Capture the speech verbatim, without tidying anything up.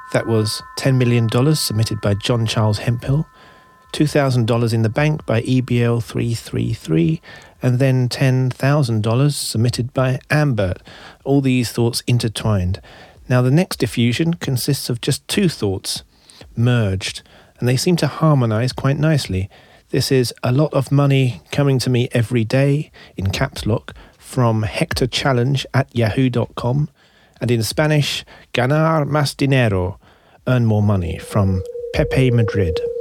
That was ten million dollars submitted by John Charles Hemphill, two thousand dollars in the bank by E B L three three three, and then ten thousand dollars submitted by Ambert. All these thoughts intertwined. Now the next diffusion consists of just two thoughts merged, and they seem to harmonise quite nicely. This is a lot of money coming to me every day, in caps lock, from Hector Challenge at yahoo dot com, and in Spanish, ganar más dinero, earn more money, from Pepe Madrid.